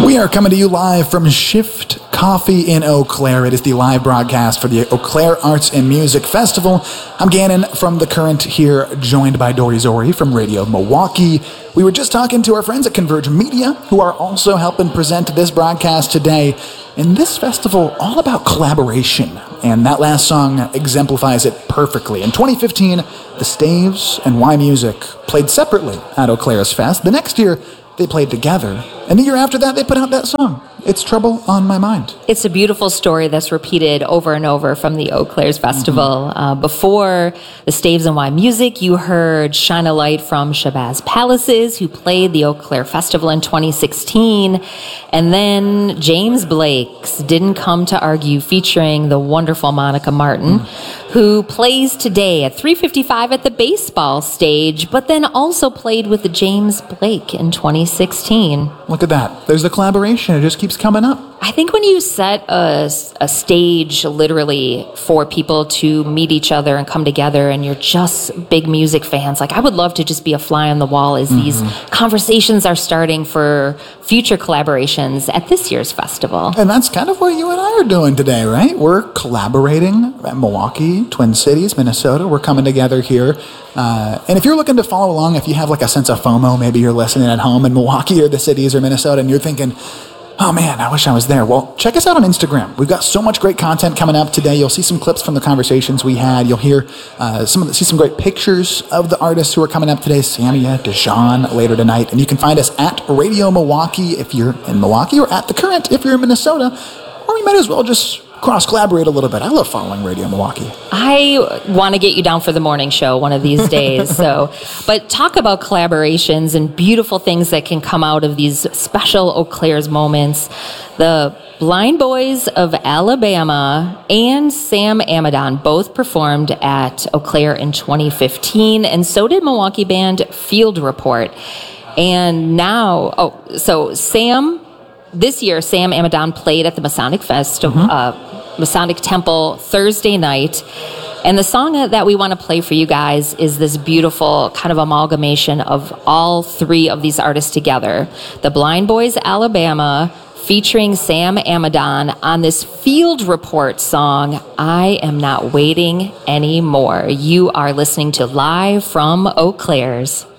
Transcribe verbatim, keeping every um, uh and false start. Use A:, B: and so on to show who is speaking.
A: We are coming to you live from Shift Coffee in Eau Claire. It is the live broadcast for the Eau Claire Arts and Music Festival. I'm Gannon from The Current here, joined by Dory Zori from Radio Milwaukee. We were just talking to our friends at Converge Media, who are also helping present this broadcast today. And this festival, all about collaboration. And that last song exemplifies it perfectly. In twenty fifteen, the Staves and Y Music played separately at Eau Claire's Fest. The next year, they played together. And the year after that, they put out that song, It's Trouble on My Mind.
B: It's a beautiful story that's repeated over and over from the Eau Claire's Festival. Mm-hmm. Uh, before the Staves and Y Music, you heard Shine a Light from Shabazz Palaces, who played the Eau Claire Festival in twenty sixteen. And then James Blake's Didn't Come to Argue, featuring the wonderful Monica Martin, mm-hmm. who plays today at three fifty-five at the baseball stage, but then also played with James Blake in twenty sixteen.
A: Look at that. There's the collaboration. It just keeps coming up.
B: I think when you set a, a stage literally for people to meet each other and come together, and you're just big music fans, like I would love to just be a fly on the wall as mm-hmm. these conversations are starting for future collaborations at this year's festival.
A: And that's kind of what you and I are doing today, right? We're collaborating at Milwaukee, Twin Cities, Minnesota. We're coming together here. Uh, and if you're looking to follow along, if you have like a sense of FOMO, maybe you're listening at home in Milwaukee or the cities or Minnesota, and you're thinking, oh man, I wish I was there. Well, check us out on Instagram. We've got so much great content coming up today. You'll see some clips from the conversations we had. You'll hear uh, some of the, see some great pictures of the artists who are coming up today. Samia, Dijon later tonight. And you can find us at Radio Milwaukee if you're in Milwaukee, or at The Current if you're in Minnesota. Or we might as well just cross-collaborate a little bit. I love following Radio Milwaukee.
B: I want to get you down for the morning show one of these days. So, but talk about collaborations and beautiful things that can come out of these special Eau Claire's moments. The Blind Boys of Alabama and Sam Amidon both performed at Eau Claire in twenty fifteen, and so did Milwaukee band Field Report. And now, oh, so Sam... This year, Sam Amidon played at the Masonic Fest, mm-hmm. uh, Masonic Temple, Thursday night. And the song that we want to play for you guys is this beautiful kind of amalgamation of all three of these artists together. The Blind Boys, Alabama, featuring Sam Amidon on this Field Report song, I Am Not Waiting Anymore. You are listening to Live from Eau Claire's.